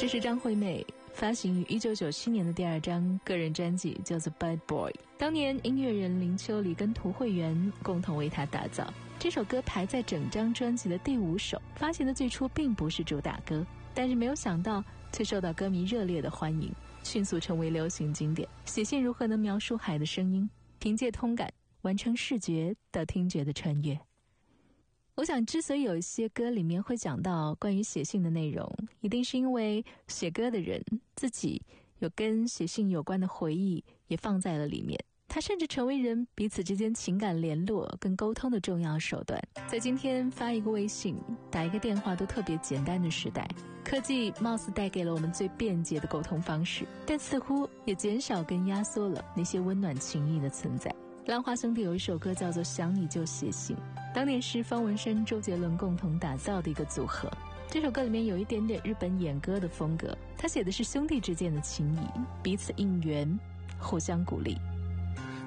这是张惠妹发行于1997年的第2张个人专辑，叫做 Bad Boy。 当年音乐人林秋离跟涂惠源共同为她打造，这首歌排在整张专辑的第5首，发行的最初并不是主打歌，但是没有想到却受到歌迷热烈的欢迎，迅速成为流行经典。写信如何能描述海的声音，凭借通感完成视觉到听觉的穿越。我想之所以有一些歌里面会讲到关于写信的内容，一定是因为写歌的人自己有跟写信有关的回忆也放在了里面，它甚至成为人彼此之间情感联络跟沟通的重要手段。在今天发一个微信打一个电话都特别简单的时代，科技貌似带给了我们最便捷的沟通方式，但似乎也减少跟压缩了那些温暖情谊的存在。兰花兄弟有一首歌叫做《想你就写信》，当年是方文山、周杰伦共同打造的一个组合。这首歌里面有一点点日本演歌的风格，他写的是兄弟之间的情谊，彼此应援，互相鼓励。